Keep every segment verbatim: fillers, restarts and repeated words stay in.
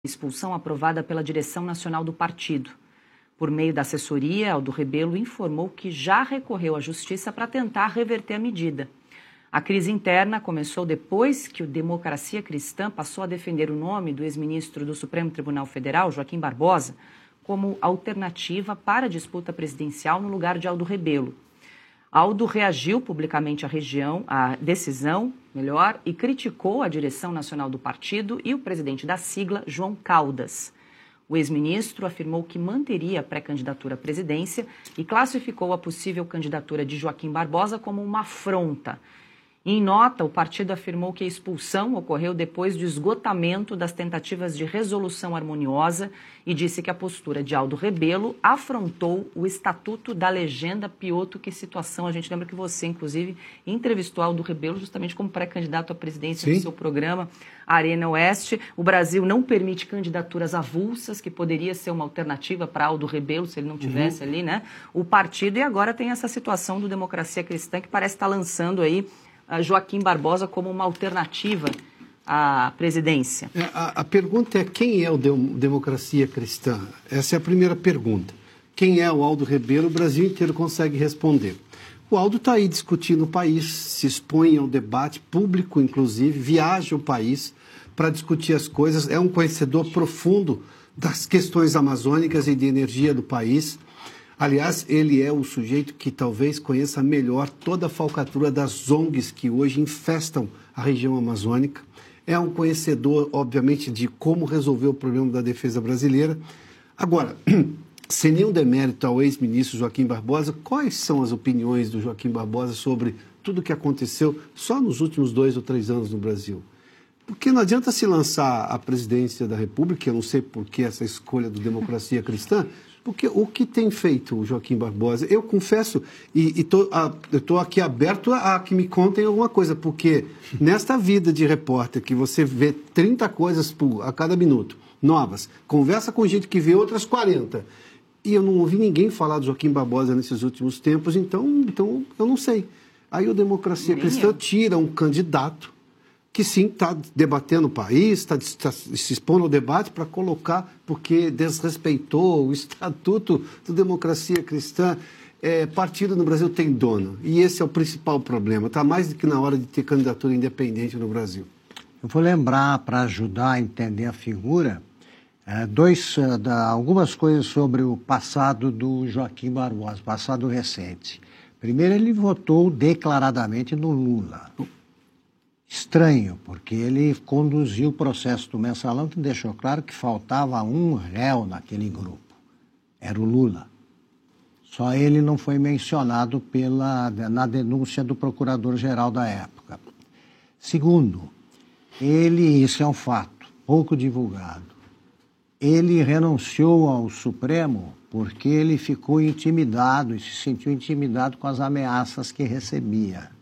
Expulsão aprovada pela direção nacional do partido. Por meio da assessoria, Aldo Rebelo informou que já recorreu à justiça para tentar reverter a medida. A crise interna começou depois que o Democracia Cristã passou a defender o nome do ex-ministro do Supremo Tribunal Federal, Joaquim Barbosa, como alternativa para a disputa presidencial no lugar de Aldo Rebelo. Aldo reagiu publicamente à região, à decisão, melhor, e criticou a direção nacional do partido e o presidente da sigla, João Caldas. O ex-ministro afirmou que manteria a pré-candidatura à presidência e classificou a possível candidatura de Joaquim Barbosa como uma afronta. Em nota, o partido afirmou que a expulsão ocorreu depois do esgotamento das tentativas de resolução harmoniosa e disse que a postura de Aldo Rebelo afrontou o Estatuto da Legenda Piotto. Que situação, a gente lembra que você, inclusive, entrevistou Aldo Rebelo justamente como pré-candidato à presidência Sim. do seu programa Arena Oeste. O Brasil não permite candidaturas avulsas, que poderia ser uma alternativa para Aldo Rebelo, se ele não tivesse uhum. ali, né? O partido, e agora tem essa situação do Democracia Cristã, que parece estar lançando aí Joaquim Barbosa como uma alternativa à presidência. É, a, a pergunta é: quem é o de, Democracia Cristã? Essa é a primeira pergunta. Quem é o Aldo Rebelo? O Brasil inteiro consegue responder. O Aldo está aí discutindo o país, se expõe ao debate público, inclusive, viaja o país para discutir as coisas, é um conhecedor profundo das questões amazônicas e de energia do país. Aliás, ele é o sujeito que talvez conheça melhor toda a falcatrua das O N Gs que hoje infestam a região amazônica. É um conhecedor, obviamente, de como resolver o problema da defesa brasileira. Agora, sem nenhum demérito ao ex-ministro Joaquim Barbosa, quais são as opiniões do Joaquim Barbosa sobre tudo o que aconteceu só nos últimos dois ou três anos no Brasil? Porque não adianta se lançar à presidência da República, eu não sei por que essa escolha do Democracia Cristã, porque o que tem feito o Joaquim Barbosa, eu confesso, e estou aqui aberto a, a que me contem alguma coisa, porque nesta vida de repórter que você vê trinta coisas por, a cada minuto, novas, conversa com gente que vê outras quarenta, e eu não ouvi ninguém falar do Joaquim Barbosa nesses últimos tempos, então, então eu não sei. Aí o Democracia Cristã tira um candidato que sim está debatendo o país, está tá se expondo ao debate para colocar, porque desrespeitou o Estatuto da Democracia Cristã. É, partido no Brasil tem dono, e esse é o principal problema. Está mais do que na hora de ter candidatura independente no Brasil. Eu vou lembrar, para ajudar a entender a figura, é, dois, da, algumas coisas sobre o passado do Joaquim Barbosa, passado recente. Primeiro, ele votou declaradamente no Lula. Estranho, porque ele conduziu o processo do mensalão que deixou claro que faltava um réu naquele grupo. Era o Lula. Só ele não foi mencionado pela, na denúncia do procurador-geral da época. Segundo, ele, isso é um fato, pouco divulgado, ele renunciou ao Supremo porque ele ficou intimidado e se sentiu intimidado com as ameaças que recebia.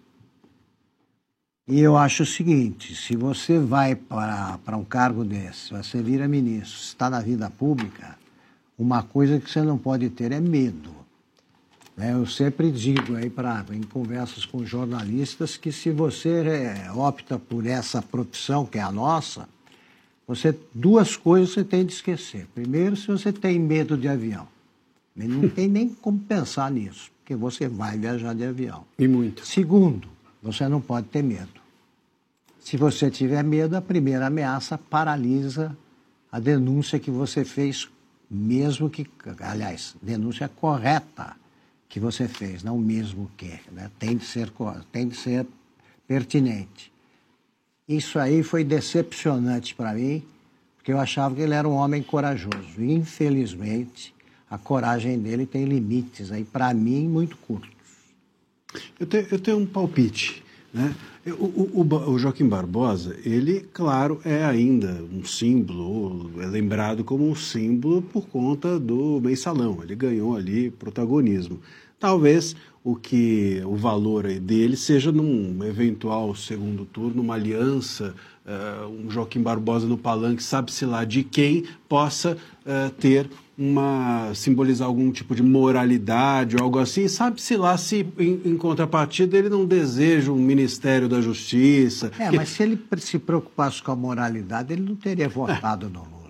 E eu acho o seguinte, se você vai para, para um cargo desse, você vira ministro, está na vida pública, uma coisa que você não pode ter é medo. Né? Eu sempre digo aí pra, em conversas com jornalistas que se você é, opta por essa profissão, que é a nossa, você, duas coisas você tem de esquecer. Primeiro, se você tem medo de avião. Não tem nem como pensar nisso, porque você vai viajar de avião. E muito. Segundo, você não pode ter medo. Se você tiver medo, a primeira ameaça paralisa a denúncia que você fez, mesmo que, aliás, denúncia correta que você fez, não mesmo que, né? Tem de ser, tem de ser pertinente. Isso aí foi decepcionante para mim, porque eu achava que ele era um homem corajoso. Infelizmente, a coragem dele tem limites aí, para mim, muito curtos. Eu tenho, eu tenho um palpite, né? O, o, o Joaquim Barbosa, ele, claro, é ainda um símbolo, é lembrado como um símbolo por conta do mensalão. Ele ganhou ali protagonismo. Talvez o que o valor aí dele seja num eventual segundo turno, uma aliança, uh, um Joaquim Barbosa no palanque, sabe-se lá de quem, possa uh, ter uma, simbolizar algum tipo de moralidade ou algo assim, sabe-se lá se em, em contrapartida ele não deseja um Ministério da Justiça. É, que... mas se ele se preocupasse com a moralidade, ele não teria votado no Lula.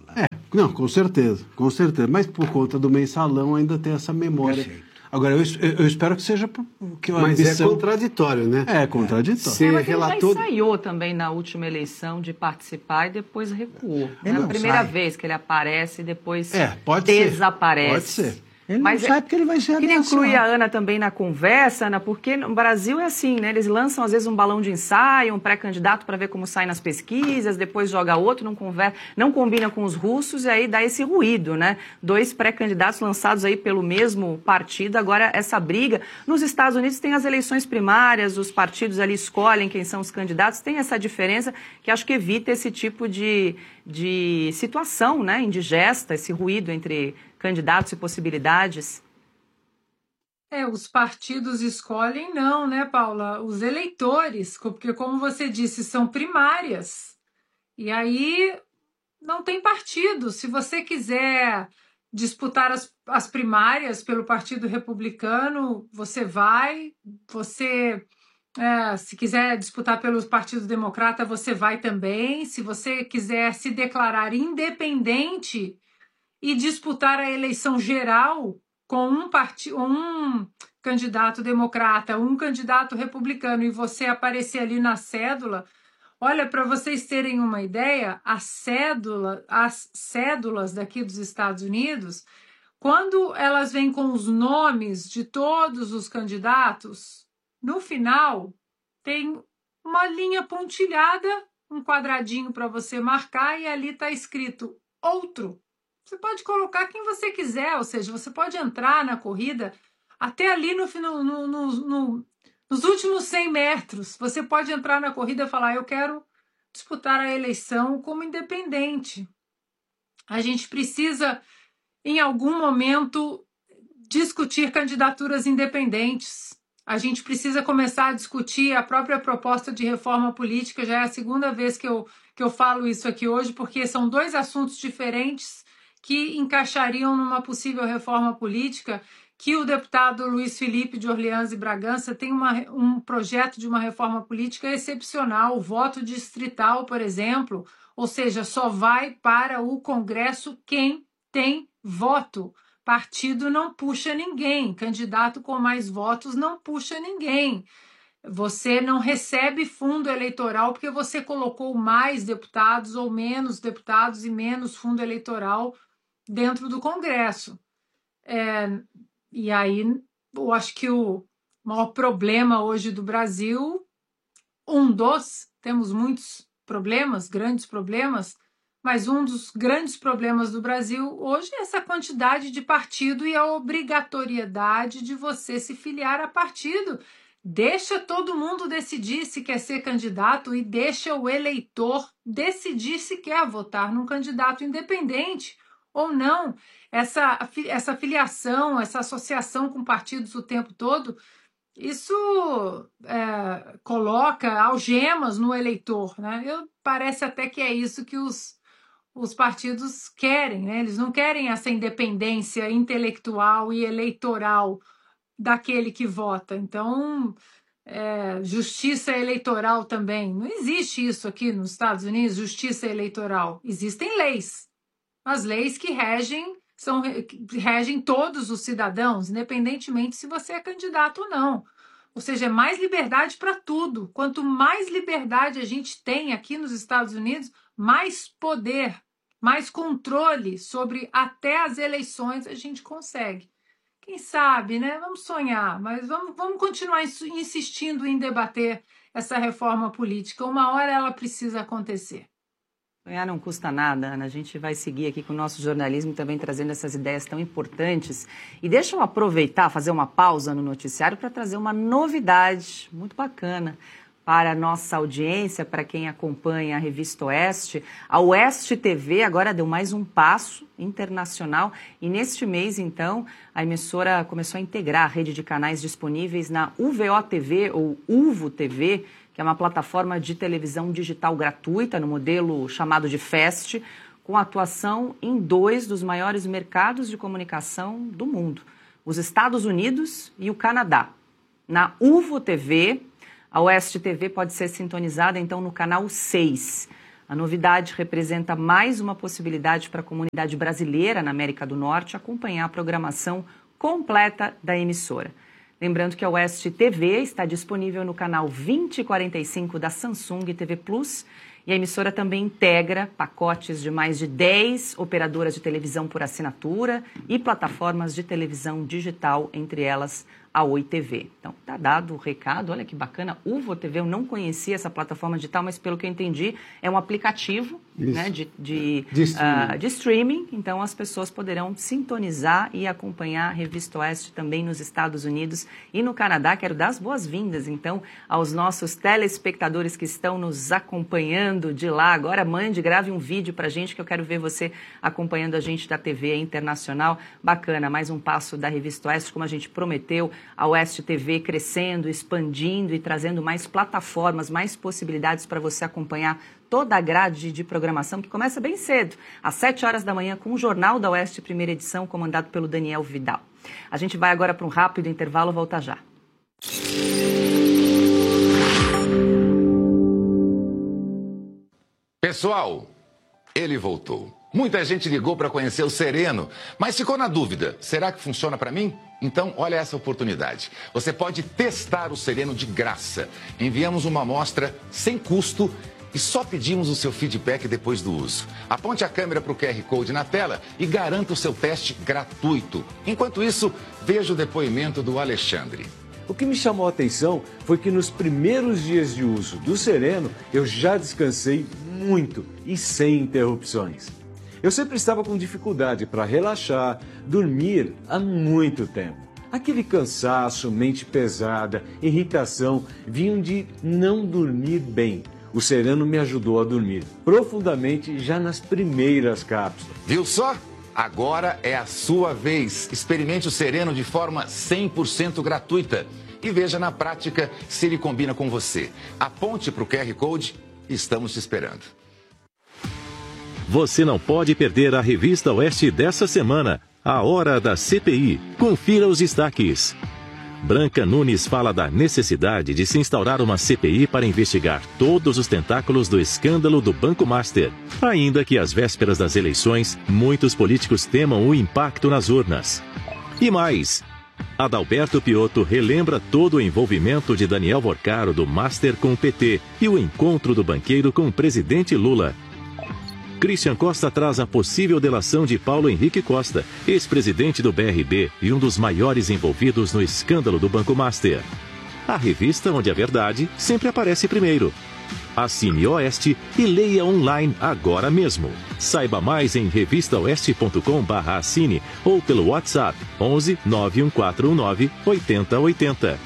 Não, com certeza, com certeza. Mas por conta do mensalão ainda tem essa memória. Perfeito. Agora, eu, eu espero que seja... Que Mas ambição... é contraditório, né? É, contraditório. É, mas ele relatou... já ensaiou também na última eleição de participar e depois recuou. É a primeira sai. vez que ele aparece e depois é, pode desaparece. Ser. Pode ser. Ele mas não sabe porque ele vai ser queria incluir a Ana também na conversa, Ana, porque no Brasil é assim, né? Eles lançam às vezes um balão de ensaio, um pré-candidato para ver como sai nas pesquisas, depois joga outro, não, conversa, não combina com os russos e aí dá esse ruído, né? Dois pré-candidatos lançados aí pelo mesmo partido, agora essa briga. Nos Estados Unidos tem as eleições primárias, os partidos ali escolhem quem são os candidatos, tem essa diferença que acho que evita esse tipo de, de situação, né? Indigesta, esse ruído entre candidatos e possibilidades? É, os partidos escolhem não, né, Paula? Os eleitores, porque como você disse, são primárias. E aí não tem partido. Se você quiser disputar as, as primárias pelo Partido Republicano, você vai. Você, é, se quiser disputar pelo Partido Democrata, você vai também. Se você quiser se declarar independente e disputar a eleição geral com um, part... um candidato democrata, um candidato republicano e você aparecer ali na cédula, olha, para vocês terem uma ideia, a cédula, as cédulas daqui dos Estados Unidos, quando elas vêm com os nomes de todos os candidatos, no final tem uma linha pontilhada, um quadradinho para você marcar e ali está escrito outro. Você pode colocar quem você quiser, ou seja, você pode entrar na corrida até ali no, no, no, no, nos últimos cem metros. Você pode entrar na corrida e falar, eu quero disputar a eleição como independente. A gente precisa, em algum momento, discutir candidaturas independentes. A gente precisa começar a discutir a própria proposta de reforma política. Já é a segunda vez que eu, que eu falo isso aqui hoje, porque são dois assuntos diferentes que encaixariam numa possível reforma política, que o deputado Luiz Felipe de Orleans e Bragança tem uma, um projeto de uma reforma política excepcional, o voto distrital, por exemplo, ou seja, só vai para o Congresso quem tem voto. Partido não puxa ninguém, candidato com mais votos não puxa ninguém. Você não recebe fundo eleitoral porque você colocou mais deputados ou menos deputados e menos fundo eleitoral dentro do Congresso. É, e aí, eu acho que o maior problema hoje do Brasil, um dos, temos muitos problemas, grandes problemas, mas um dos grandes problemas do Brasil hoje é essa quantidade de partido e a obrigatoriedade de você se filiar a partido. Deixa todo mundo decidir se quer ser candidato e deixa o eleitor decidir se quer votar num candidato independente ou não. Essa, essa filiação, essa associação com partidos o tempo todo, isso é, coloca algemas no eleitor, né? Eu, parece até que é isso que os, os partidos querem, né? Eles não querem essa independência intelectual e eleitoral daquele que vota. Então, é, justiça eleitoral também. Não existe isso aqui nos Estados Unidos, justiça eleitoral. Existem leis. As leis que regem, são, que regem todos os cidadãos, independentemente se você é candidato ou não. Ou seja, é mais liberdade para tudo. Quanto mais liberdade a gente tem aqui nos Estados Unidos, mais poder, mais controle sobre até as eleições a gente consegue. Quem sabe, né? Vamos sonhar, mas vamos, vamos continuar insistindo em debater essa reforma política. Uma hora ela precisa acontecer. Sonhar não custa nada, Ana. A gente vai seguir aqui com o nosso jornalismo também trazendo essas ideias tão importantes. E deixa eu aproveitar, fazer uma pausa no noticiário para trazer uma novidade muito bacana para a nossa audiência, para quem acompanha a revista Oeste. A Oeste T V agora deu mais um passo internacional e neste mês, então, a emissora começou a integrar a rede de canais disponíveis na U V O T V ou U V O T V, que é uma plataforma de televisão digital gratuita no modelo chamado de Fast, com atuação em dois dos maiores mercados de comunicação do mundo, os Estados Unidos e o Canadá. Na U V O T V, a Oeste T V pode ser sintonizada, então, no canal seis. A novidade representa mais uma possibilidade para a comunidade brasileira na América do Norte acompanhar a programação completa da emissora. Lembrando que a Oeste T V está disponível no canal vinte e quarenta e cinco da Samsung T V Plus e a emissora também integra pacotes de mais de dez operadoras de televisão por assinatura e plataformas de televisão digital, entre elas a Oi T V. Então, tá dado o recado, olha que bacana, U V O T V, eu não conhecia essa plataforma digital, mas pelo que eu entendi, é um aplicativo, né, de, de, de, streaming. Uh, de streaming, então as pessoas poderão sintonizar e acompanhar a Revista Oeste também nos Estados Unidos e no Canadá. Quero dar as boas-vindas, então, aos nossos telespectadores que estão nos acompanhando de lá. Agora mande, grave um vídeo pra gente, que eu quero ver você acompanhando a gente da T V internacional. Bacana, mais um passo da Revista Oeste, como a gente prometeu, a Oeste T V crescendo, expandindo e trazendo mais plataformas, mais possibilidades para você acompanhar toda a grade de programação, que começa bem cedo, às sete horas da manhã, com o Jornal da Oeste, primeira edição, comandado pelo Daniel Vidal. A gente vai agora para um rápido intervalo, volta já. Pessoal, ele voltou. Muita gente ligou para conhecer o Sereno, mas ficou na dúvida, será que funciona para mim? Então, olha essa oportunidade. Você pode testar o Sereno de graça. Enviamos uma amostra sem custo e só pedimos o seu feedback depois do uso. Aponte a câmera para o Q R Code na tela e garanta o seu teste gratuito. Enquanto isso, veja o depoimento do Alexandre. O que me chamou a atenção foi que nos primeiros dias de uso do Sereno, eu já descansei muito e sem interrupções. Eu sempre estava com dificuldade para relaxar, dormir há muito tempo. Aquele cansaço, mente pesada, irritação, vinham de não dormir bem. O Sereno me ajudou a dormir profundamente já nas primeiras cápsulas. Viu só? Agora é a sua vez. Experimente o Sereno de forma cem por cento gratuita e veja na prática se ele combina com você. Aponte para o Q R Code e estamos te esperando. Você não pode perder a Revista Oeste dessa semana, a Hora da C P I. Confira os destaques. Branca Nunes fala da necessidade de se instaurar uma C P I para investigar todos os tentáculos do escândalo do Banco Master. Ainda que às vésperas das eleições, muitos políticos temam o impacto nas urnas. E mais, Adalberto Piotto relembra todo o envolvimento de Daniel Vorcaro do Master com o P T e o encontro do banqueiro com o presidente Lula. Christian Costa traz a possível delação de Paulo Henrique Costa, ex-presidente do B R B e um dos maiores envolvidos no escândalo do Banco Master. A revista onde a verdade sempre aparece primeiro. Assine Oeste e leia online agora mesmo. Saiba mais em revista oeste ponto com barra assine ou pelo WhatsApp onze nove um quatro um nove oito zero oito zero.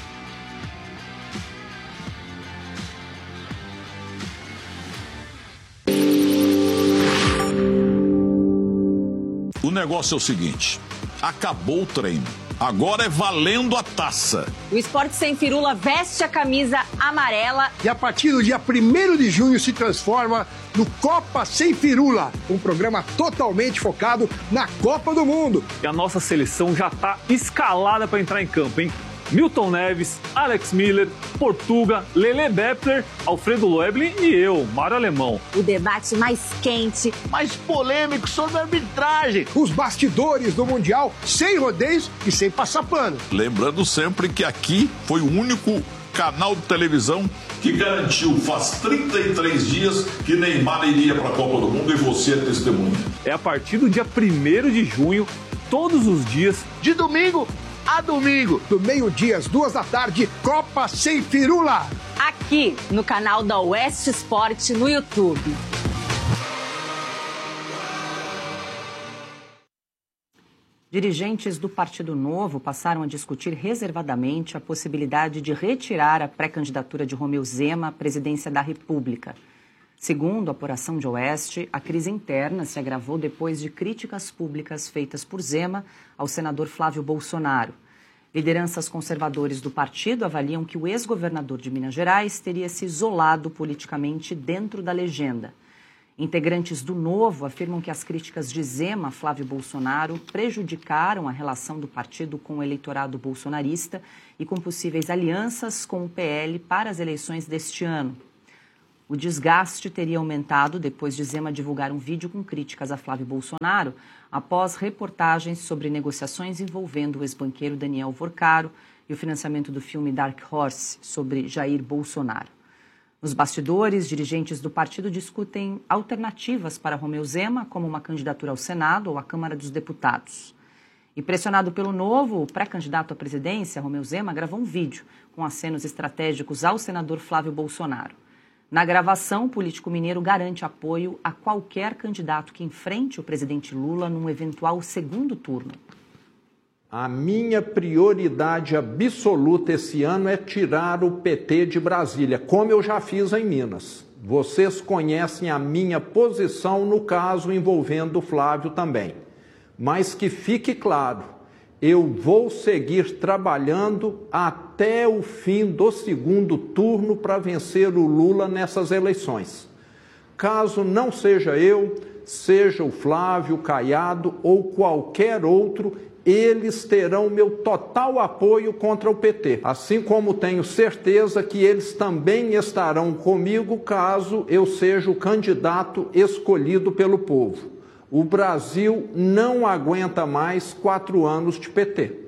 O negócio é o seguinte, acabou o treino, agora é valendo a taça. O Esporte Sem Firula veste a camisa amarela. E a partir do dia primeiro de junho se transforma no Copa Sem Firula, um programa totalmente focado na Copa do Mundo. E a nossa seleção já está escalada para entrar em campo, hein? Milton Neves, Alex Miller, Portuga, Lele Bepler, Alfredo Loeblin e eu, Mário Alemão. O debate mais quente, mais polêmico sobre a arbitragem. Os bastidores do Mundial sem rodeios e sem passar pano. Lembrando sempre que aqui foi o único canal de televisão que garantiu faz trinta e três dias que Neymar iria para a Copa do Mundo e você é testemunha. É a partir do dia primeiro de junho, todos os dias, de domingo a domingo, do meio-dia às duas da tarde, Copa Sem Firula. Aqui no canal da Oeste Esporte no YouTube. Dirigentes do Partido Novo passaram a discutir reservadamente a possibilidade de retirar a pré-candidatura de Romeu Zema à presidência da República. Segundo a apuração de Oeste, a crise interna se agravou depois de críticas públicas feitas por Zema ao senador Flávio Bolsonaro. Lideranças conservadores do partido avaliam que o ex-governador de Minas Gerais teria se isolado politicamente dentro da legenda. Integrantes do Novo afirmam que as críticas de Zema a Flávio Bolsonaro prejudicaram a relação do partido com o eleitorado bolsonarista e com possíveis alianças com o P L para as eleições deste ano. O desgaste teria aumentado depois de Zema divulgar um vídeo com críticas a Flávio Bolsonaro após reportagens sobre negociações envolvendo o ex-banqueiro Daniel Vorcaro e o financiamento do filme Dark Horse sobre Jair Bolsonaro. Nos bastidores, dirigentes do partido discutem alternativas para Romeu Zema, como uma candidatura ao Senado ou à Câmara dos Deputados. E pressionado pelo Novo, o pré-candidato à presidência, Romeu Zema, gravou um vídeo com acenos estratégicos ao senador Flávio Bolsonaro. Na gravação, o político mineiro garante apoio a qualquer candidato que enfrente o presidente Lula num eventual segundo turno. A minha prioridade absoluta esse ano é tirar o P T de Brasília, como eu já fiz em Minas. Vocês conhecem a minha posição no caso envolvendo o Flávio também. Mas que fique claro, eu vou seguir trabalhando até o fim do segundo turno para vencer o Lula nessas eleições. Caso não seja eu, seja o Flávio, Caiado ou qualquer outro, eles terão meu total apoio contra o P T. Assim como tenho certeza que eles também estarão comigo caso eu seja o candidato escolhido pelo povo. O Brasil não aguenta mais quatro anos de P T.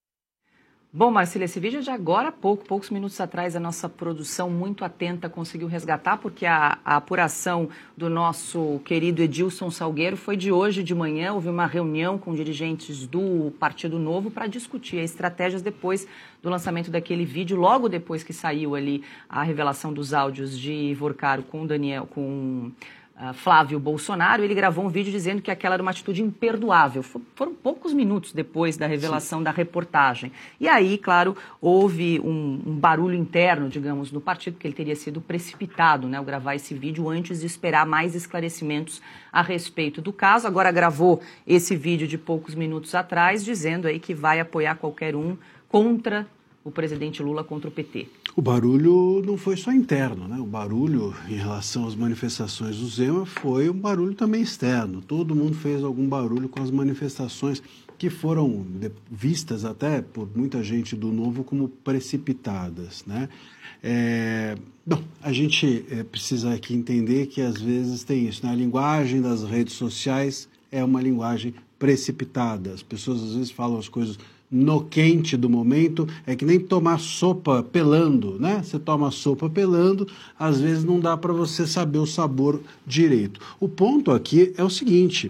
Bom, Marcília, esse vídeo é de agora há pouco, poucos minutos atrás, a nossa produção muito atenta conseguiu resgatar, porque a, a apuração do nosso querido Edilson Salgueiro foi de hoje de manhã. Houve uma reunião com dirigentes do Partido Novo para discutir estratégias depois do lançamento daquele vídeo, logo depois que saiu ali a revelação dos áudios de Vorcaro com Daniel, com Uh, Flávio Bolsonaro. Ele gravou um vídeo dizendo que aquela era uma atitude imperdoável. For, foram poucos minutos depois da revelação Sim. da reportagem. E aí, claro, houve um, um barulho interno, digamos, no partido, que ele teria sido precipitado, né, ao gravar esse vídeo antes de esperar mais esclarecimentos a respeito do caso. Agora gravou esse vídeo de poucos minutos atrás, dizendo aí que vai apoiar qualquer um contra o presidente Lula, contra o P T. O barulho não foi só interno, né? O barulho em relação às manifestações do Zema foi um barulho também externo. Todo mundo fez algum barulho com as manifestações que foram vistas até por muita gente do Novo como precipitadas, né? É... Bom, a gente é, precisa aqui entender que às vezes tem isso, né? A linguagem das redes sociais é uma linguagem precipitada. As pessoas às vezes falam as coisas no quente do momento, é que nem tomar sopa pelando, né? Você toma sopa pelando, às vezes não dá para você saber o sabor direito. O ponto aqui é o seguinte,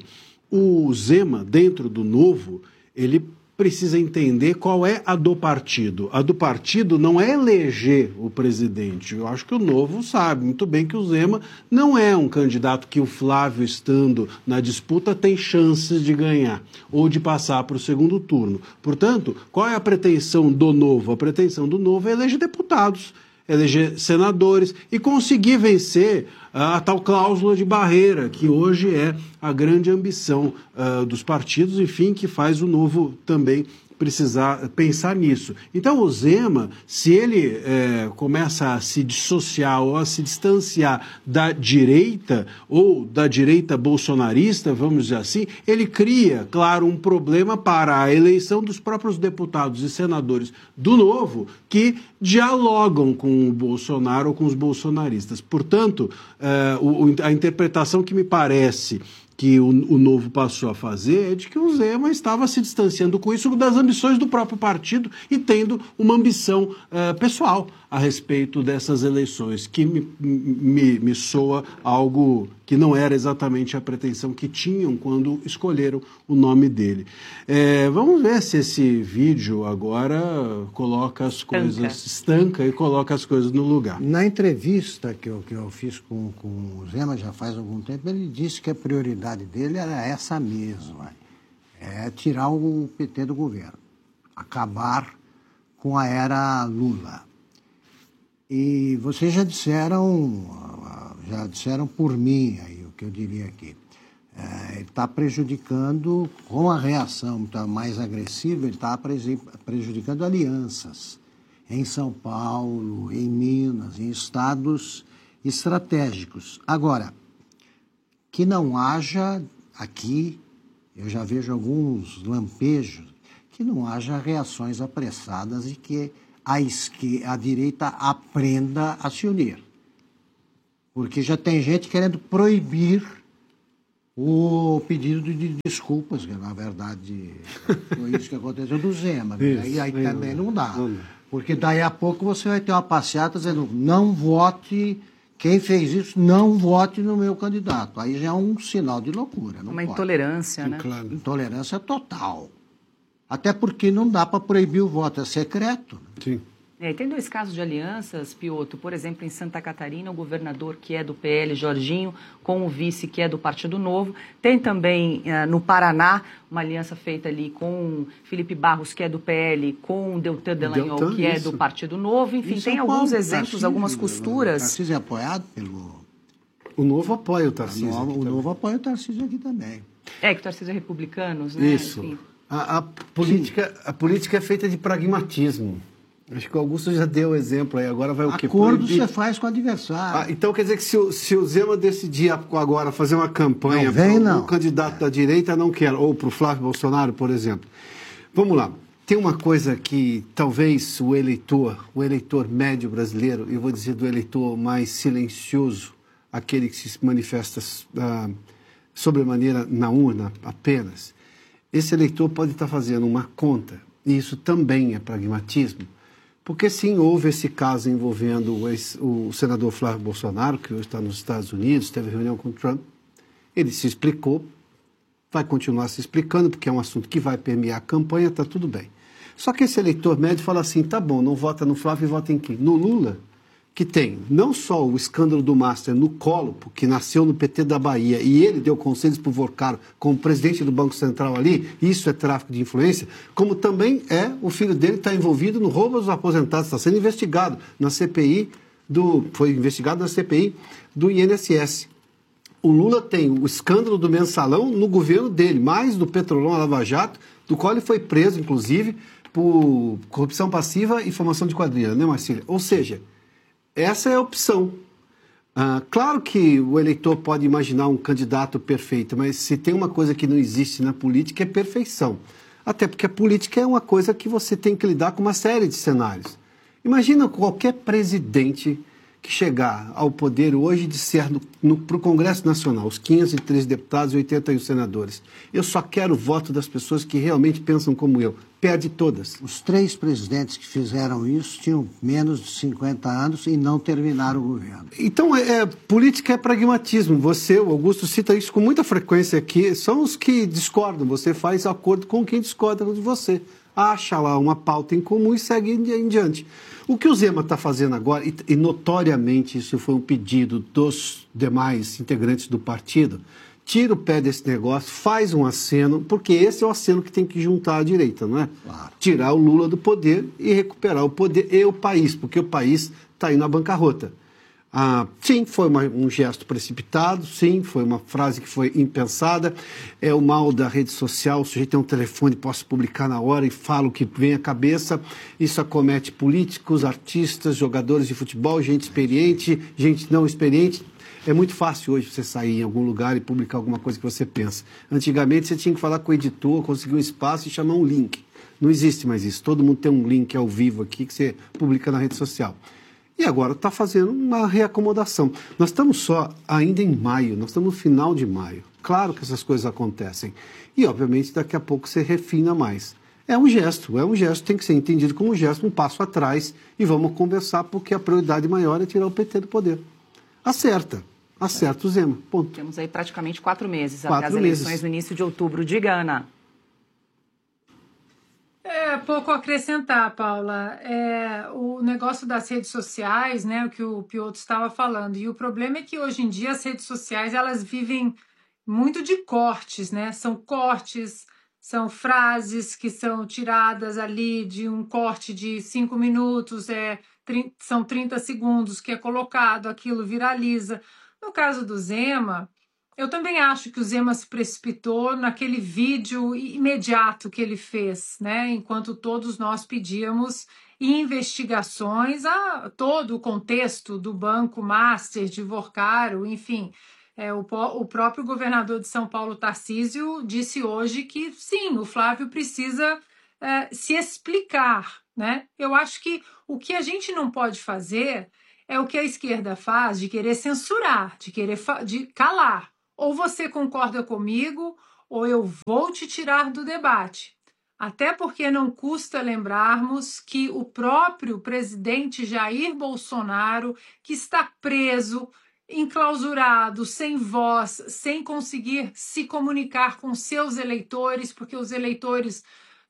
o Zema, dentro do Novo, ele precisa entender qual é a do partido. A do partido não é eleger o presidente. Eu acho que o Novo sabe muito bem que o Zema não é um candidato que o Flávio, estando na disputa, tem chances de ganhar ou de passar para o segundo turno. Portanto, qual é a pretensão do Novo? A pretensão do Novo é eleger deputados, eleger senadores e conseguir vencer a, a tal cláusula de barreira, que hoje é a grande ambição uh, dos partidos, enfim, que faz o Novo também precisar pensar nisso. Então, o Zema, se ele é, começa a se dissociar ou a se distanciar da direita ou da direita bolsonarista, vamos dizer assim, ele cria, claro, um problema para a eleição dos próprios deputados e senadores do Novo que dialogam com o Bolsonaro ou com os bolsonaristas. Portanto, é, o, a interpretação que me parece que o, o Novo passou a fazer é de que o Zema estava se distanciando com isso das ambições do próprio partido e tendo uma ambição uh, pessoal a respeito dessas eleições, que me, me, me soa algo que não era exatamente a pretensão que tinham quando escolheram o nome dele. É, vamos ver se esse vídeo agora coloca as coisas, estanca, estanca e coloca as coisas no lugar. Na entrevista que eu, que eu fiz com, com o Zema já faz algum tempo, ele disse que a prioridade dele era essa mesma, é tirar o P T do governo, acabar com a era Lula. E vocês já disseram, já disseram por mim aí o que eu diria aqui. É, ele está prejudicando, com a reação tá mais agressiva, ele está prejudicando alianças em São Paulo, em Minas, em estados estratégicos. Agora, que não haja aqui, eu já vejo alguns lampejos, que não haja reações apressadas e que a, esquerda, a direita aprenda a se unir. Porque já tem gente querendo proibir o pedido de desculpas, que na verdade foi isso que aconteceu do Zema. Né? Isso, e aí não, também não dá. não dá. Porque daí a pouco você vai ter uma passeata dizendo não vote, quem fez isso, não vote no meu candidato. Aí já é um sinal de loucura. Não Uma pode. intolerância, Sim, né? claro. Intolerância total. Até porque não dá para proibir o voto, é secreto. Sim. É, e tem dois casos de alianças, Piotr. Por exemplo, em Santa Catarina, o governador que é do P L, Jorginho, com o vice que é do Partido Novo. Tem também uh, no Paraná uma aliança feita ali com Felipe Barros, que é do P L, com o Deltan Dallagnol, Deltan, que é isso. do Partido Novo. Enfim, Isso tem é alguns Paulo exemplos, Tarcísio, algumas O costuras. Tarcísio é apoiado pelo... O Novo apoia o O Tarcísio. novo, aqui o também. novo apoia o Tarcísio aqui também. É, que o Tarcísio é republicanos, né? Isso. Enfim. A, a, política, a política é feita de pragmatismo. Acho que o Augusto já deu o exemplo aí. Agora vai o quê? Acordo Proibir. você faz com o adversário. Ah, então quer dizer que se o, se o Zema decidir agora fazer uma campanha Não vem, para não. um candidato da direita, não quer, ou para o Flávio Bolsonaro, por exemplo. Vamos lá. Tem uma coisa que talvez o eleitor, o eleitor médio brasileiro, eu vou dizer do eleitor mais silencioso, aquele que se manifesta ah, sobremaneira na urna apenas, esse eleitor pode estar fazendo uma conta, e isso também é pragmatismo, porque sim, houve esse caso envolvendo o, ex, o senador Flávio Bolsonaro, que hoje está nos Estados Unidos, teve reunião com o Trump, ele se explicou, vai continuar se explicando, porque é um assunto que vai permear a campanha, está tudo bem. Só que esse eleitor médio fala assim, tá bom, não vota no Flávio e vota em quem? No Lula, que tem não só o escândalo do Master no colo, porque nasceu no P T da Bahia, e ele deu conselhos para o Vorcaro como presidente do Banco Central ali, isso é tráfico de influência, como também é o filho dele está envolvido no roubo dos aposentados, está sendo investigado na C P I, do, foi investigado na C P I do I N S S. O Lula tem o escândalo do mensalão no governo dele, mais do Petrolão Lava Jato, do qual ele foi preso, inclusive, por corrupção passiva e formação de quadrilha, né, Marcília? Ou seja, essa é a opção. Ah, claro que o eleitor pode imaginar um candidato perfeito, mas se tem uma coisa que não existe na política é perfeição. Até porque a política é uma coisa que você tem que lidar com uma série de cenários. Imagina qualquer presidente que chegar ao poder hoje de ser para o Congresso Nacional, os quinhentos e três deputados e oitenta e um senadores. Eu só quero o voto das pessoas que realmente pensam como eu. Perde todas. Os três presidentes que fizeram isso tinham menos de cinquenta anos e não terminaram o governo. Então, é, é, política é pragmatismo. Você, o Augusto, cita isso com muita frequência aqui. São os que discordam. Você faz acordo com quem discorda de você. Acha lá uma pauta em comum e segue em diante. O que o Zema está fazendo agora, e, e notoriamente isso foi um pedido dos demais integrantes do partido, tira o pé desse negócio, faz um aceno, porque esse é o aceno que tem que juntar a direita, não é? Claro. Tirar o Lula do poder e recuperar o poder e o país, porque o país está indo à bancarrota. Ah, sim, foi uma, um gesto precipitado, sim, foi uma frase que foi impensada, é o mal da rede social, o sujeito tem um telefone, posso publicar na hora e falo o que vem à cabeça, isso acomete políticos, artistas, jogadores de futebol, gente experiente, gente não experiente. É muito fácil hoje você sair em algum lugar e publicar alguma coisa que você pensa. Antigamente você tinha que falar com o editor, conseguir um espaço e chamar um link. Não existe mais isso, todo mundo tem um link ao vivo aqui que você publica na rede social. E agora está fazendo uma reacomodação. Nós estamos só ainda em maio, nós estamos no final de maio. Claro que essas coisas acontecem. E, obviamente, daqui a pouco você refina mais. É um gesto, é um gesto, tem que ser entendido como um gesto, um passo atrás. E vamos conversar, porque a prioridade maior é tirar o P T do poder. Acerta, acerta o Zema, ponto. Temos aí praticamente quatro meses Quatro até as eleições meses. no início de outubro. Diga, Ana. É pouco a acrescentar, Paula. É, o negócio das redes sociais, né, o que o Piotr estava falando. E o problema é que hoje em dia as redes sociais elas vivem muito de cortes, né? São cortes, são frases que são tiradas ali de um corte de cinco minutos, é, trinta, são trinta segundos que é colocado, aquilo viraliza. No caso do Zema, eu também acho que o Zema se precipitou naquele vídeo imediato que ele fez, né? Enquanto todos nós pedíamos investigações a todo o contexto do Banco Master, de Vorcaro, enfim. É, o, o próprio governador de São Paulo, Tarcísio, disse hoje que sim, o Flávio precisa é, se explicar, né? Eu acho que o que a gente não pode fazer é o que a esquerda faz de querer censurar, de querer de calar. Ou você concorda comigo, ou eu vou te tirar do debate. Até porque não custa lembrarmos que o próprio presidente Jair Bolsonaro, que está preso, enclausurado, sem voz, sem conseguir se comunicar com seus eleitores, porque os eleitores,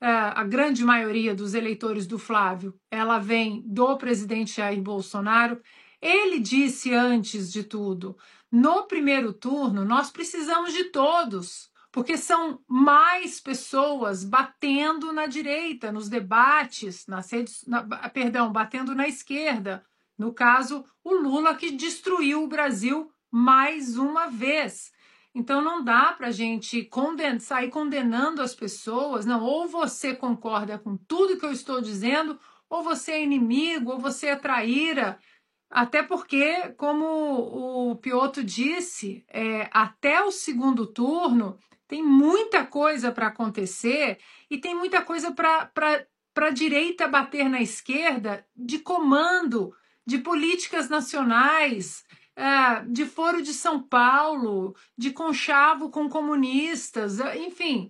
a grande maioria dos eleitores do Flávio, ela vem do presidente Jair Bolsonaro. Ele disse antes de tudo, no primeiro turno nós precisamos de todos, porque são mais pessoas batendo na direita, nos debates, nas redes, na, perdão, batendo na esquerda. No caso, o Lula, que destruiu o Brasil mais uma vez. Então não dá para a gente conden- sair condenando as pessoas, não, ou você concorda com tudo que eu estou dizendo, ou você é inimigo, ou você é traíra. Até porque, como o Piotr disse, é, até o segundo turno tem muita coisa para acontecer e tem muita coisa para a direita bater na esquerda de comando, de políticas nacionais, é, de Foro de São Paulo, de conchavo com comunistas, enfim.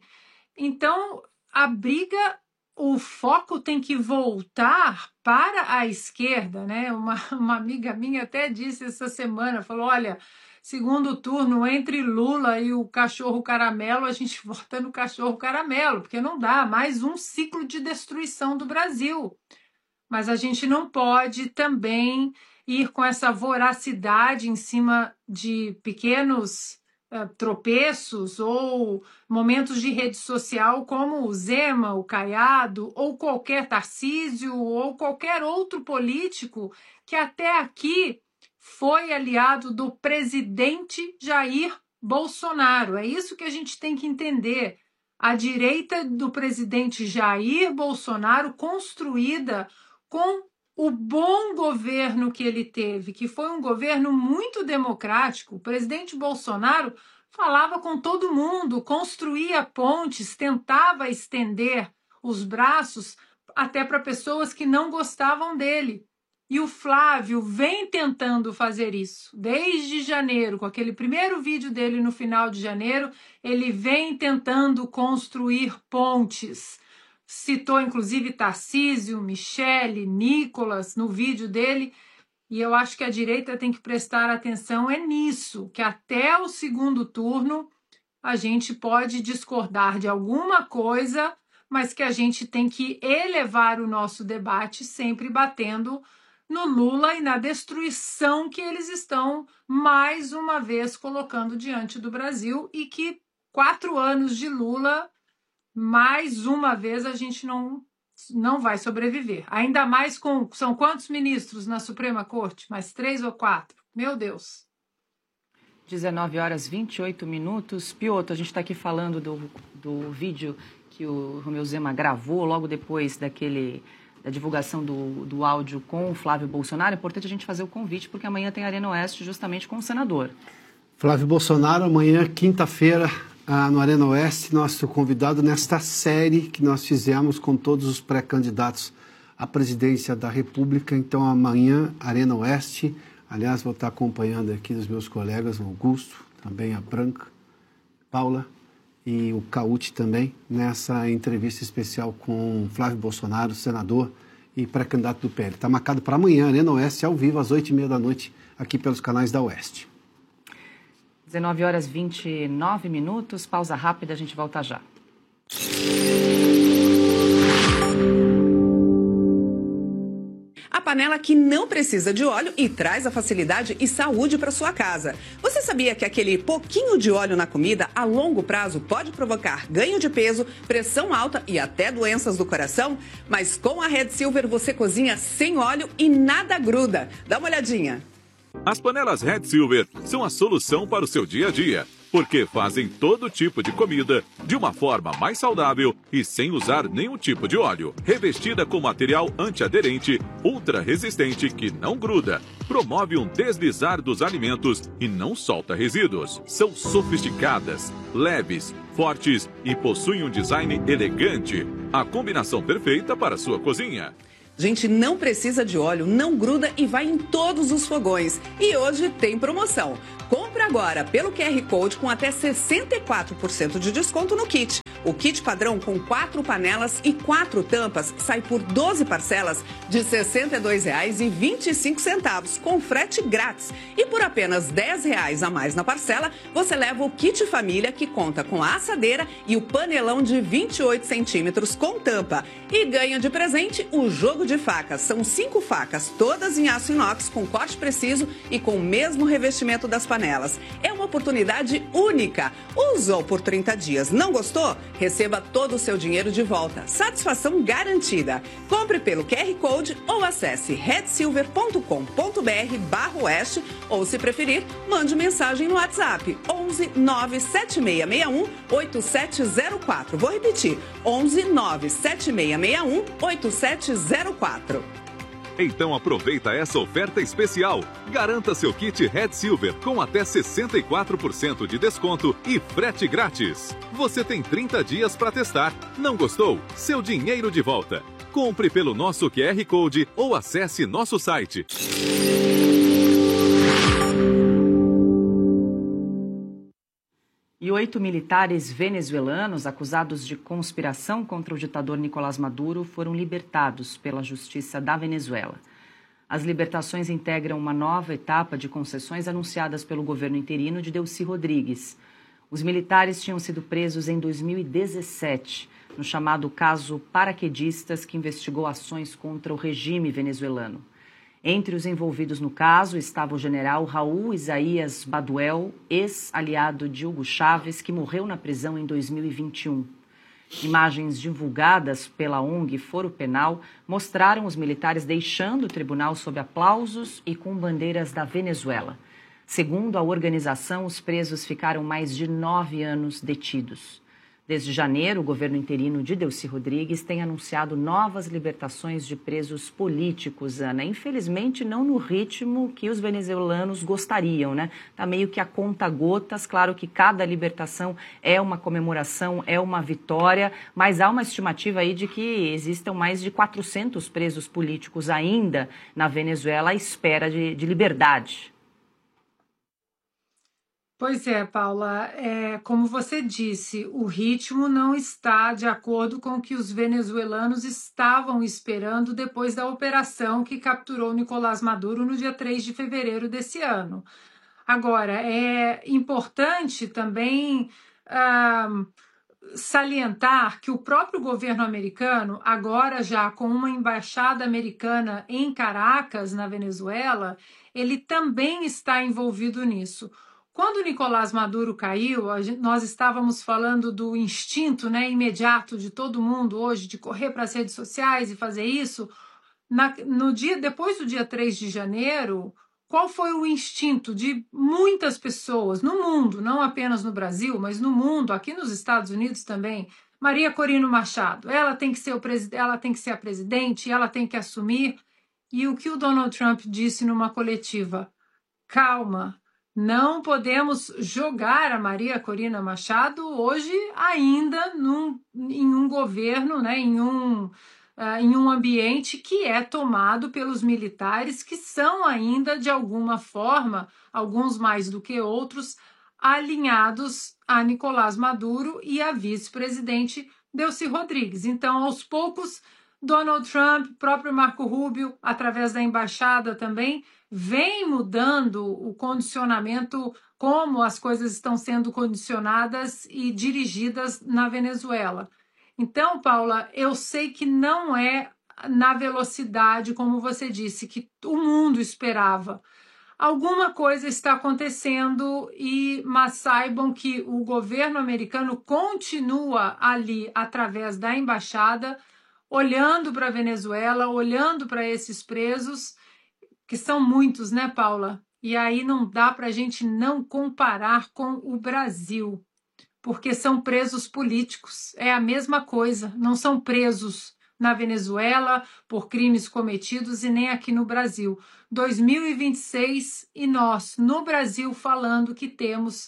Então, a briga, o foco tem que voltar para a esquerda, né? Uma, uma amiga minha até disse essa semana, falou, olha, segundo turno, entre Lula e o cachorro caramelo, a gente vota no cachorro caramelo, porque não dá, mais um ciclo de destruição do Brasil. Mas a gente não pode também ir com essa voracidade em cima de pequenos uh, tropeços ou momentos de rede social como o Zema, o Caiado, ou qualquer Tarcísio, ou qualquer outro político que até aqui foi aliado do presidente Jair Bolsonaro. É isso que a gente tem que entender. A direita do presidente Jair Bolsonaro, construída com o bom governo que ele teve, que foi um governo muito democrático. O presidente Bolsonaro falava com todo mundo, construía pontes, tentava estender os braços até para pessoas que não gostavam dele. E o Flávio vem tentando fazer isso desde janeiro, com aquele primeiro vídeo dele no final de janeiro, ele vem tentando construir pontes. Citou inclusive Tarcísio, Michele, Nicolas no vídeo dele, e eu acho que a direita tem que prestar atenção é nisso, que até o segundo turno a gente pode discordar de alguma coisa, mas que a gente tem que elevar o nosso debate sempre batendo no Lula e na destruição que eles estão, mais uma vez, colocando diante do Brasil, e que quatro anos de Lula, mais uma vez, a gente não, não vai sobreviver. Ainda mais com... São quantos ministros na Suprema Corte? Mais três ou quatro? Meu Deus. dezenove horas e vinte e oito minutos. Piotr, a gente está aqui falando do, do vídeo que o Romeu Zema gravou logo depois daquele... da divulgação do, do áudio com o Flávio Bolsonaro. É importante a gente fazer o convite, porque amanhã tem Arena Oeste justamente com o senador. Flávio Bolsonaro, amanhã, quinta-feira, ah, no Arena Oeste, nosso convidado nesta série que nós fizemos com todos os pré-candidatos à presidência da República. Então, amanhã, Arena Oeste. Aliás, vou estar acompanhando aqui os meus colegas, o Augusto, também a Branca, Paula e o Cauti também, nessa entrevista especial com Flávio Bolsonaro, senador e pré-candidato do P L. Está marcado para amanhã, Arena Oeste, ao vivo, às oito e meia da noite, aqui pelos canais da Oeste. dezenove horas e vinte e nove minutos, pausa rápida, a gente volta já. A panela que não precisa de óleo e traz a facilidade e saúde para sua casa. Você sabia que aquele pouquinho de óleo na comida a longo prazo pode provocar ganho de peso, pressão alta e até doenças do coração? Mas com a Red Silver você cozinha sem óleo e nada gruda. Dá uma olhadinha. As panelas Red Silver são a solução para o seu dia a dia, porque fazem todo tipo de comida de uma forma mais saudável e sem usar nenhum tipo de óleo. Revestida com material antiaderente, ultra resistente que não gruda, promove um deslizar dos alimentos e não solta resíduos. São sofisticadas, leves, fortes e possuem um design elegante. A combinação perfeita para a sua cozinha. Gente, não precisa de óleo, não gruda e vai em todos os fogões. E hoje tem promoção. Compre agora pelo Q R Code com até sessenta e quatro por cento de desconto no kit. O kit padrão com quatro panelas e quatro tampas sai por doze parcelas de sessenta e dois reais e vinte e cinco centavos, com frete grátis. E por apenas dez reais a mais na parcela, você leva o kit família, que conta com a assadeira e o panelão de vinte e oito centímetros com tampa. E ganha de presente o jogo de facas. São cinco facas, todas em aço inox, com corte preciso e com o mesmo revestimento das panelas. É uma oportunidade única. Usou por trinta dias, não gostou? Receba todo o seu dinheiro de volta. Satisfação garantida. Compre pelo Q R Code ou acesse red silver ponto com ponto br barra oeste ou, se preferir, mande mensagem no WhatsApp onze nove sete seis seis um oito sete zero quatro. Vou repetir, onze nove sete seis seis um oito sete zero quatro. Então aproveita essa oferta especial. Garanta seu kit Red Silver com até sessenta e quatro por cento de desconto e frete grátis. Você tem trinta dias para testar. Não gostou? Seu dinheiro de volta. Compre pelo nosso Q R Code ou acesse nosso site. E oito militares venezuelanos acusados de conspiração contra o ditador Nicolás Maduro foram libertados pela Justiça da Venezuela. As libertações integram uma nova etapa de concessões anunciadas pelo governo interino de Delcy Rodrigues. Os militares tinham sido presos em dois mil e dezessete, no chamado caso Paraquedistas, que investigou ações contra o regime venezuelano. Entre os envolvidos no caso estava o general Raul Isaías Baduel, ex-aliado de Hugo Chávez, que morreu na prisão em dois mil e vinte e um. Imagens divulgadas pela O N G Foro Penal mostraram os militares deixando o tribunal sob aplausos e com bandeiras da Venezuela. Segundo a organização, os presos ficaram mais de nove anos detidos. Desde janeiro, o governo interino de Delcy Rodrigues tem anunciado novas libertações de presos políticos, Ana. Infelizmente, não no ritmo que os venezuelanos gostariam, né? Tá meio que a conta gotas. Claro que cada libertação é uma comemoração, é uma vitória, mas há uma estimativa aí de que existam mais de quatrocentos presos políticos ainda na Venezuela à espera de, de liberdade. Pois é, Paula, é, como você disse, o ritmo não está de acordo com o que os venezuelanos estavam esperando depois da operação que capturou Nicolás Maduro no dia três de fevereiro desse ano. Agora, é importante também ah, salientar que o próprio governo americano, agora já com uma embaixada americana em Caracas, na Venezuela, ele também está envolvido nisso. Quando Nicolás Maduro caiu, nós estávamos falando do instinto, né, imediato de todo mundo hoje de correr para as redes sociais e fazer isso. Na, no dia, depois do dia três de janeiro, qual foi o instinto de muitas pessoas no mundo, não apenas no Brasil, mas no mundo, aqui nos Estados Unidos também? Maria Corina Machado, ela tem que ser o presid- ela tem que ser a presidente, ela tem que assumir. E o que o Donald Trump disse numa coletiva? Calma. Não podemos jogar a Maria Corina Machado hoje ainda num, em um governo, né, em, um, uh, em um ambiente que é tomado pelos militares que são ainda, de alguma forma, alguns mais do que outros, alinhados a Nicolás Maduro e a vice-presidente Delcy Rodrigues. Então, aos poucos, Donald Trump, próprio Marco Rubio, através da embaixada também, vem mudando o condicionamento, como as coisas estão sendo condicionadas e dirigidas na Venezuela. Então, Paula, eu sei que não é na velocidade, como você disse, que o mundo esperava. Alguma coisa está acontecendo, e mas saibam que o governo americano continua ali, através da embaixada, olhando para a Venezuela, olhando para esses presos, que são muitos, né, Paula? E aí não dá para a gente não comparar com o Brasil, porque são presos políticos. É a mesma coisa, não são presos na Venezuela por crimes cometidos e nem aqui no Brasil. dois mil e vinte e seis e nós, no Brasil, falando que temos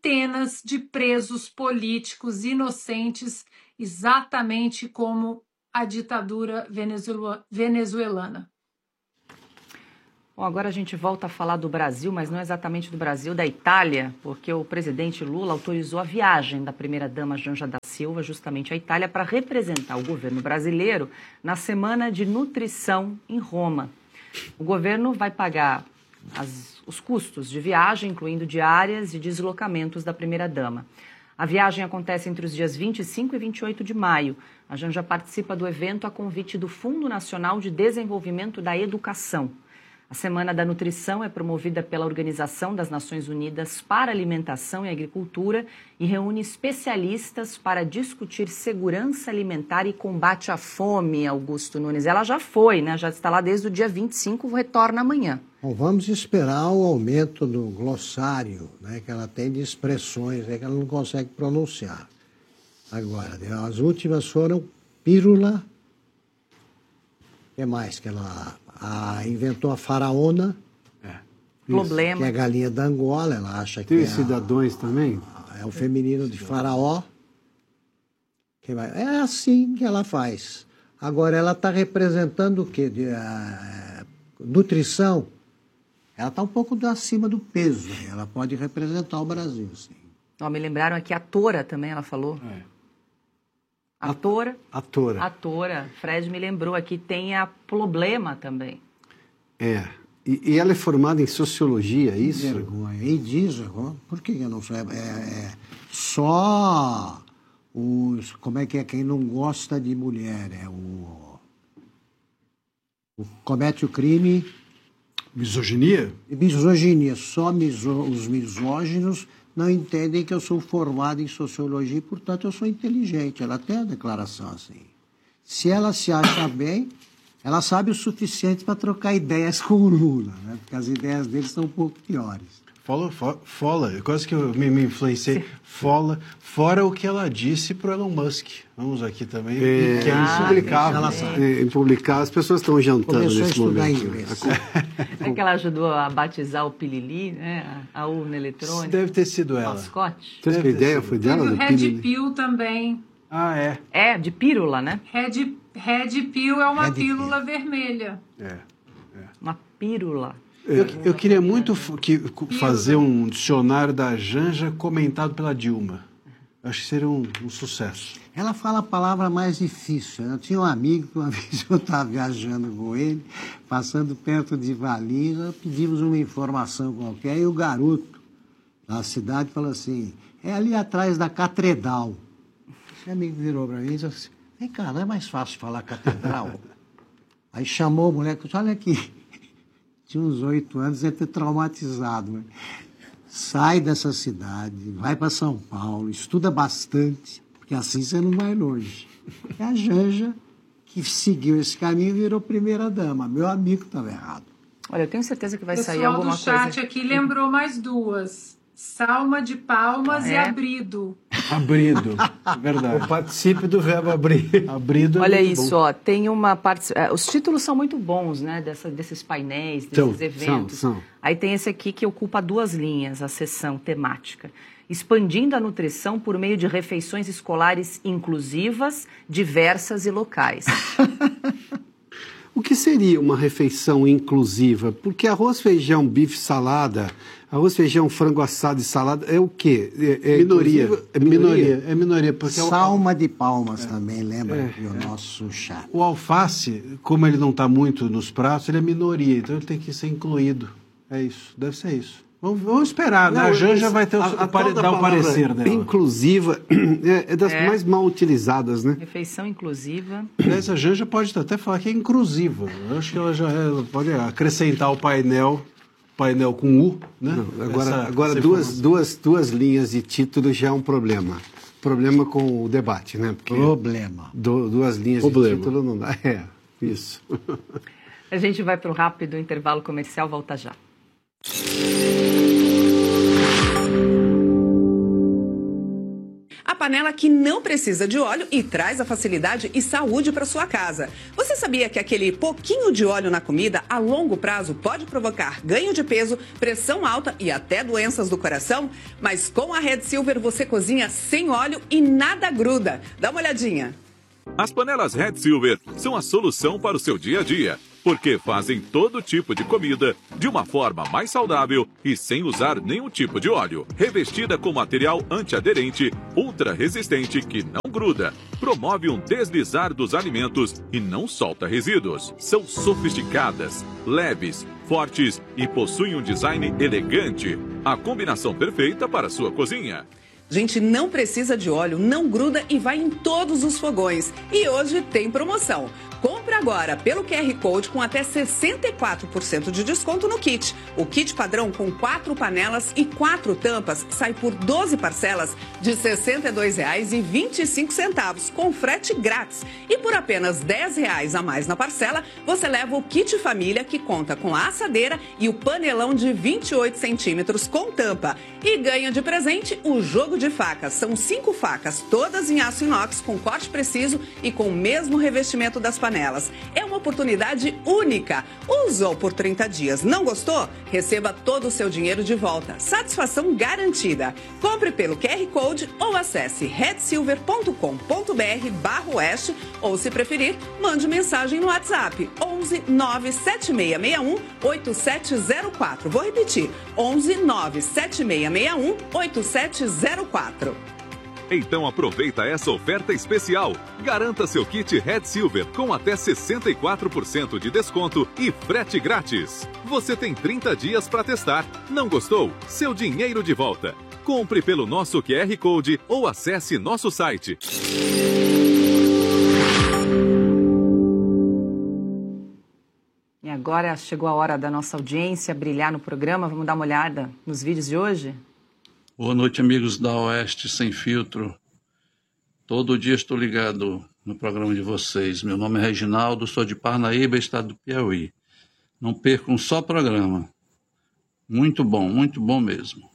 centenas de presos políticos inocentes, exatamente como a ditadura venezuelana. Bom, agora a gente volta a falar do Brasil, mas não exatamente do Brasil, da Itália, porque o presidente Lula autorizou a viagem da primeira-dama Janja da Silva justamente à Itália para representar o governo brasileiro na Semana de Nutrição em Roma. O governo vai pagar as, os custos de viagem, incluindo diárias e deslocamentos da primeira-dama. A viagem acontece entre os dias vinte e cinco e vinte e oito de maio. A Janja participa do evento a convite do Fundo Nacional de Desenvolvimento da Educação. A Semana da Nutrição é promovida pela Organização das Nações Unidas para Alimentação e Agricultura e reúne especialistas para discutir segurança alimentar e combate à fome, Augusto Nunes. Ela já foi, né? Já está lá desde o dia vinte e cinco, retorna amanhã. Bom, vamos esperar o aumento do glossário, né, que ela tem de expressões, né, que ela não consegue pronunciar. Agora, as últimas foram pílula. O que mais que ela... Ah, inventou a faraona, é. Problema. Que é a galinha da Angola, ela acha que tem é cidadãos a, também? É o feminino de faraó. Que vai, é assim que ela faz. Agora, ela está representando o quê? De, uh, nutrição. Ela está um pouco acima do peso. Ela pode representar o Brasil, sim. Oh, me lembraram aqui a Tora também, ela falou. É. A Tora. A Tora. A Tora. Fred me lembrou aqui, tem a Problema também. É. E, e ela é formada em sociologia, é isso? Que vergonha. E diz, por que eu não sei? É, é só os... Como é que é? Quem não gosta de mulher é o... o comete o crime... Misoginia? Misoginia. Só miso, os misóginos não entendem que eu sou formado em sociologia e, portanto, eu sou inteligente. Ela tem a declaração assim. Se ela se acha bem, ela sabe o suficiente para trocar ideias com o Lula, né? Porque as ideias dele são um pouco piores. Fola, fola, quase que eu me, me influenciei. Fola, fora o que ela disse para o Elon Musk. Vamos aqui também. É, que é impublicável. É impublicável. As pessoas estão jantando Começou nesse momento. É que ela ajudou a batizar o Pilili, né? A urna eletrônica. Deve ter sido ela. Mascote. Você tem ideia? Foi dela? Do Red Pill também. Ah, é. É, de pílula, né? Red, Red Pill é uma Red pílula Pill. vermelha. É. é. Uma pílula. Eu, eu queria muito que, fazer um dicionário da Janja comentado pela Dilma. Acho que seria um, um sucesso. Ela fala a palavra mais difícil. Eu tinha um amigo que uma vez eu estava viajando com ele, passando perto de Valinhos, pedimos uma informação qualquer, e o garoto da cidade falou assim, é ali atrás da Catedral. Esse amigo virou para mim e disse assim, vem cá, não é mais fácil falar catedral? Aí chamou o moleque e disse, olha aqui, tinha uns oito anos, ia ter traumatizado. Né? Sai dessa cidade, vai para São Paulo, estuda bastante, porque assim você não vai longe. E a Janja, que seguiu esse caminho, virou primeira-dama. Meu amigo estava errado. Olha, eu tenho certeza que vai Pessoal sair alguma coisa... O pessoal do chat aqui lembrou mais duas. Salma de palmas ah, é? e abrido. Abrido, verdade. O participe do verbo abrir. Abrido é Olha muito isso, bom. ó, tem uma parte... Os títulos são muito bons, né, dessa, desses painéis, desses então, eventos. São, são. Aí tem esse aqui que ocupa duas linhas, a seção temática. Expandindo a nutrição por meio de refeições escolares inclusivas, diversas e locais. O que seria uma refeição inclusiva? Porque arroz, feijão, bife, salada, arroz, feijão, frango assado e salada é o quê? É, é minoria. É minoria. É minoria. Porque Salma de palmas é. também, lembra? É, é. O nosso chá. O alface, como ele não está muito nos pratos, ele é minoria, então ele tem que ser incluído. É isso, deve ser isso. Vamos, vamos esperar, não, né? A Janja vai ter o, a, a pare, dar o parecer dela. Inclusiva é, é das é. mais mal utilizadas, né? Refeição inclusiva. Aliás, a Janja pode até falar que é inclusiva. Eu acho que ela já ela pode acrescentar o painel, painel com U, né? Não, agora essa, agora essa duas, duas, duas linhas de título já é um problema. Problema com o debate, né? Porque problema. Do, duas linhas problema. de título não dá. É, isso. A gente vai para o rápido intervalo comercial, volta já. A panela que não precisa de óleo e traz a facilidade e saúde para sua casa. Você sabia que aquele pouquinho de óleo na comida, a longo prazo, pode provocar ganho de peso, pressão alta e até doenças do coração? Mas com a Red Silver você cozinha sem óleo e nada gruda. Dá uma olhadinha. As panelas Red Silver são a solução para o seu dia a dia, porque fazem todo tipo de comida de uma forma mais saudável e sem usar nenhum tipo de óleo. Revestida com material antiaderente, ultra resistente que não gruda, promove um deslizar dos alimentos e não solta resíduos. São sofisticadas, leves, fortes e possuem um design elegante. A combinação perfeita para a sua cozinha. Gente, não precisa de óleo, não gruda e vai em todos os fogões. E hoje tem promoção. Compre agora pelo Q R Code com até sessenta e quatro por cento de desconto no kit. O kit padrão com quatro panelas e quatro tampas sai por doze parcelas de sessenta e dois reais e vinte e cinco centavos, com frete grátis. E por apenas dez reais a mais na parcela, você leva o kit família, que conta com a assadeira e o panelão de vinte e oito centímetros com tampa. E ganha de presente o jogo de facas. São cinco facas, todas em aço inox, com corte preciso e com o mesmo revestimento das panelas. É uma oportunidade única. Usou por trinta dias, não gostou? Receba todo o seu dinheiro de volta. Satisfação garantida. Compre pelo Q R Code ou acesse red silver ponto com ponto br barra oeste, ou, se preferir, mande mensagem no WhatsApp onze nove sete seis seis um oito sete zero quatro. Vou repetir, onze nove sete seis seis um oito sete zero quatro. Então aproveita essa oferta especial. Garanta seu kit Red Silver com até sessenta e quatro por cento de desconto e frete grátis. Você tem trinta dias para testar. Não gostou? Seu dinheiro de volta. Compre pelo nosso Q R Code ou acesse nosso site. E agora chegou a hora da nossa audiência brilhar no programa. Vamos dar uma olhada nos vídeos de hoje? Boa noite, amigos da Oeste Sem Filtro. Todo dia estou ligado no programa de vocês. Meu nome é Reginaldo, sou de Parnaíba, estado do Piauí. Não perco um só programa. Muito bom, muito bom mesmo.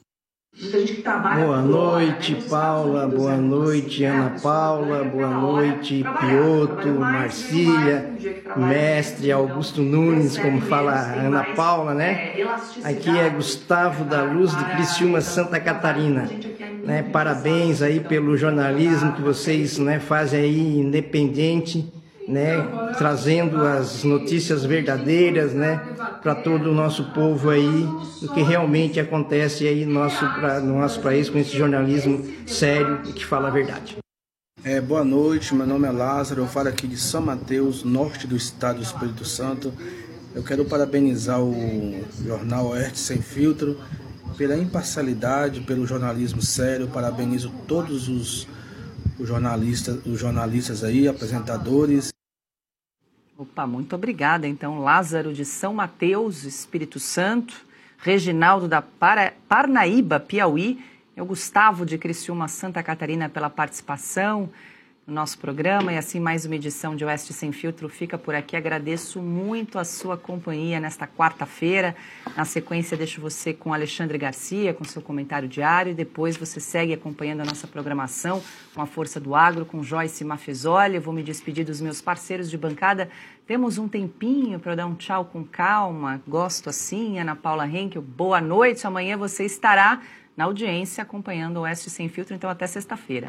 Boa noite, Paula. Boa noite, Ana Paula. Boa noite, Pioto, Marcília, mestre Augusto Nunes, como fala a Ana Paula, né? Aqui é Gustavo da Luz de Criciúma, Santa Catarina. Né? Parabéns aí pelo jornalismo que vocês, né, fazem aí independente, né, trazendo as notícias verdadeiras, né, para todo o nosso povo aí, o que realmente acontece aí no nosso, pra, no nosso país com esse jornalismo sério e que fala a verdade. É, boa noite, meu nome é Lázaro, eu falo aqui de São Mateus, norte do estado do Espírito Santo. Eu quero parabenizar o jornal Oeste Sem Filtro pela imparcialidade, pelo jornalismo sério. Parabenizo todos os, os, jornalistas, os jornalistas aí, apresentadores. Opa, muito obrigada. Então, Lázaro de São Mateus, Espírito Santo, Reginaldo da Para... Parnaíba, Piauí, e o Gustavo de Criciúma, Santa Catarina, pela participação no nosso programa. E assim, mais uma edição de Oeste Sem Filtro fica por aqui. Agradeço muito a sua companhia nesta quarta-feira. Na sequência, deixo você com Alexandre Garcia, com seu comentário diário. E depois você segue acompanhando a nossa programação com a Força do Agro, com Joyce Mafezoli. Eu vou me despedir dos meus parceiros de bancada. Temos um tempinho para dar um tchau com calma. Gosto assim, Ana Paula Henkel. Boa noite. Amanhã você estará na audiência acompanhando o Oeste Sem Filtro. Então, até sexta-feira.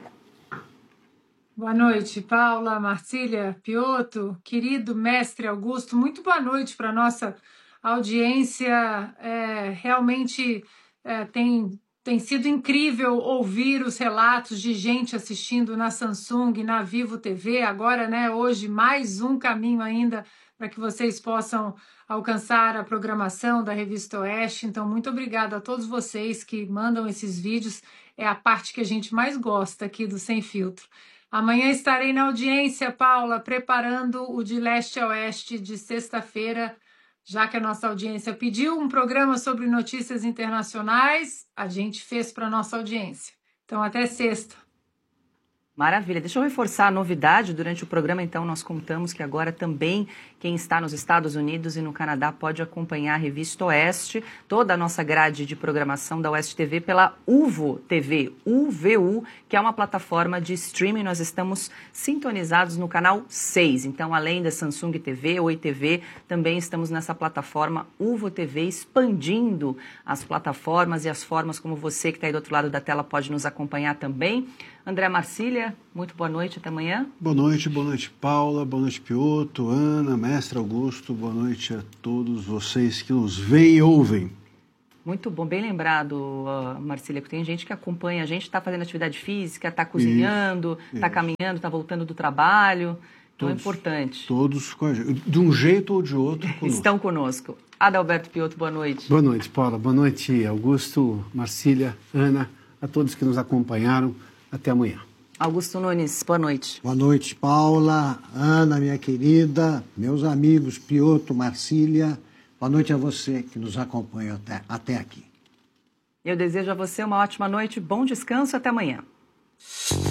Boa noite, Paula, Marcília, Pioto, querido mestre Augusto, muito boa noite para a nossa audiência. É, realmente é, tem, tem sido incrível ouvir os relatos de gente assistindo na Samsung, na Vivo T V. Agora, né, hoje, mais um caminho ainda para que vocês possam alcançar a programação da Revista Oeste. Então, muito obrigada a todos vocês que mandam esses vídeos. É a parte que a gente mais gosta aqui do Sem Filtro. Amanhã estarei na audiência, Paula, preparando o de leste a oeste de sexta-feira, já que a nossa audiência pediu um programa sobre notícias internacionais, a gente fez para a nossa audiência. Então, até sexta. Maravilha. Deixa eu reforçar a novidade. Durante o programa, então, nós contamos que agora também quem está nos Estados Unidos e no Canadá pode acompanhar a Revista Oeste, toda a nossa grade de programação da Oeste T V pela Uvo T V, U V U, que é uma plataforma de streaming. Nós estamos sintonizados no canal seis. Então, além da Samsung T V, Oi T V, também estamos nessa plataforma Uvo T V, expandindo as plataformas e as formas como você que está aí do outro lado da tela pode nos acompanhar também. André Marcília, muito boa noite, até amanhã. Boa noite, boa noite, Paula, boa noite, Piotto, Ana, mestre Augusto, boa noite a todos vocês que nos veem e ouvem. Muito bom, bem lembrado, uh, Marcília, que tem gente que acompanha a gente, está fazendo atividade física, está cozinhando, está caminhando, está voltando do trabalho, então todos, é importante. Todos com a gente, de um jeito ou de outro conosco. Estão conosco. Adalberto Piotto, boa noite. Boa noite, Paula, boa noite, Augusto, Marcília, Ana, a todos que nos acompanharam, até amanhã. Augusto Nunes, boa noite. Boa noite, Paula, Ana, minha querida, meus amigos Piotto, Marcília. Boa noite a você que nos acompanha até, até aqui. Eu desejo a você uma ótima noite, bom descanso, até amanhã.